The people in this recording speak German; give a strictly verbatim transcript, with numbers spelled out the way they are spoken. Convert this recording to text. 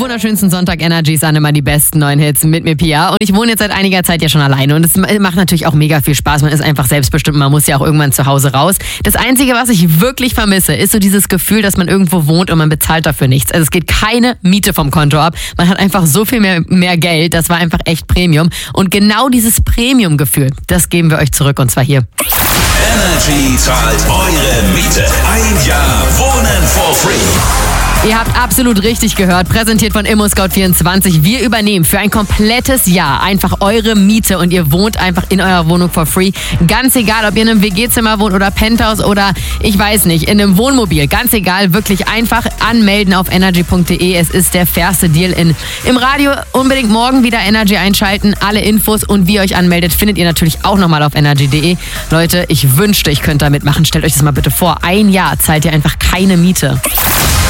Wunderschönsten Sonntag Energy ist immer die besten neuen Hits mit mir, Pia. Und ich wohne jetzt seit einiger Zeit ja schon alleine und es macht natürlich auch mega viel Spaß. Man ist einfach selbstbestimmt, man muss ja auch irgendwann zu Hause raus. Das Einzige, was ich wirklich vermisse, ist so dieses Gefühl, dass man irgendwo wohnt und man bezahlt dafür nichts. Also es geht keine Miete vom Konto ab. Man hat einfach so viel mehr, mehr Geld. Das war einfach echt Premium. Und genau dieses Premium-Gefühl, das geben wir euch zurück und zwar hier. Energy zahlt eure Miete. Ein Jahr Wohnen for free. Ihr habt absolut richtig gehört, präsentiert von ImmoScout vierundzwanzig. Wir übernehmen für ein komplettes Jahr einfach eure Miete und ihr wohnt einfach in eurer Wohnung for free. Ganz egal, ob ihr in einem W G-Zimmer wohnt oder Penthouse oder ich weiß nicht, in einem Wohnmobil. Ganz egal, wirklich einfach anmelden auf energy punkt de. Es ist der fairste Deal in, im Radio. Unbedingt morgen wieder Energy einschalten. Alle Infos und wie ihr euch anmeldet, findet ihr natürlich auch nochmal auf energy punkt de. Leute, ich wünschte, ich könnte da mitmachen. Stellt euch das mal bitte vor. Ein Jahr zahlt ihr einfach keine Miete.